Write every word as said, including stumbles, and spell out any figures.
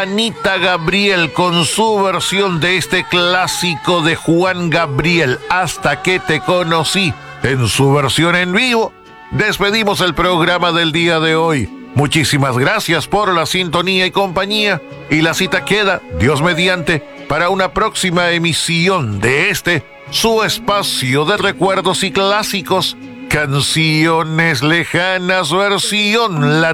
Anita Gabriel con su versión de este clásico de Juan Gabriel, Hasta que te conocí, en su versión en vivo. Despedimos el programa del día de hoy. Muchísimas gracias por la sintonía y compañía, y la cita queda, Dios mediante, para una próxima emisión de este, su espacio de recuerdos y clásicos, Canciones Lejanas versión latina.